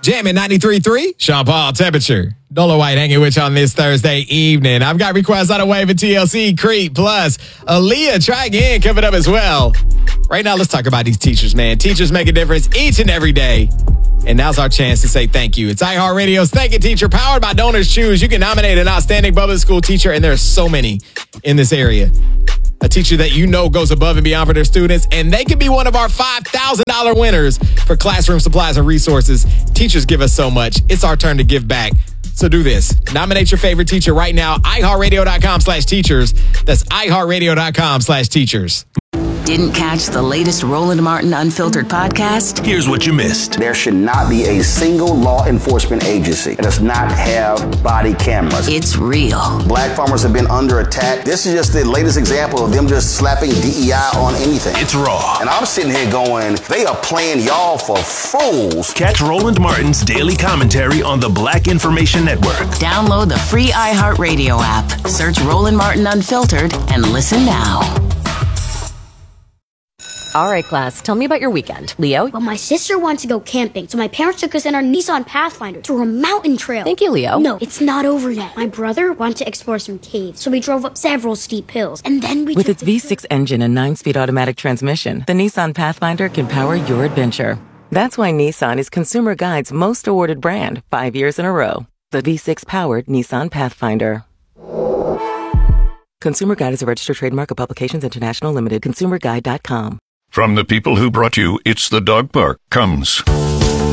Jamming 93.3, Sean Paul, temperature. Dola White hanging with you on this Thursday evening. I've got requests on the way for TLC, Creep, plus Aaliyah, Try Again coming up as well. Right now, let's talk about these teachers, man. Teachers make a difference each and every day. And now's our chance to say thank you. It's iHeartRadio's Thank You Teacher, powered by Donors Choose. You can nominate an outstanding public school teacher, and there's so many in this area. A teacher that you know goes above and beyond for their students, and they could be one of our $5,000 winners for classroom supplies and resources. Teachers give us so much. It's our turn to give back. So do this. Nominate your favorite teacher right now. iHeartRadio.com/teachers. That's iHeartRadio.com/teachers. Didn't catch the latest Roland Martin Unfiltered podcast? Here's what you missed. There should not be a single law enforcement agency that does not have body cameras. It's real. Black farmers have been under attack. This is just the latest example of them just slapping DEI on anything. It's raw. And I'm sitting here going, they are playing y'all for fools. Catch Roland Martin's daily commentary on the Black Information Network. Download the free iHeartRadio app. Search Roland Martin Unfiltered and listen now. All right, class, tell me about your weekend. Leo? Well, my sister wanted to go camping, so my parents took us in our Nissan Pathfinder to a mountain trail. Thank you, Leo. No, it's not over yet. My brother wanted to explore some caves, so we drove up several steep hills, and then we With its V6 engine and 9-speed automatic transmission, the Nissan Pathfinder can power your adventure. That's why Nissan is Consumer Guide's most awarded brand 5 years in a row. The V6-powered Nissan Pathfinder. Consumer Guide is a registered trademark of Publications International Limited. ConsumerGuide.com. From the people who brought you It's the Dog Park comes